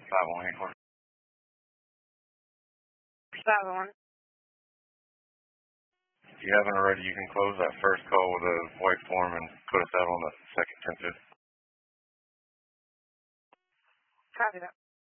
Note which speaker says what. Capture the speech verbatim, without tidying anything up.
Speaker 1: five one eight four.
Speaker 2: five one.
Speaker 1: If you haven't already, you can close that first call with a white form and put us out on the second ten fifty.
Speaker 2: Copy that.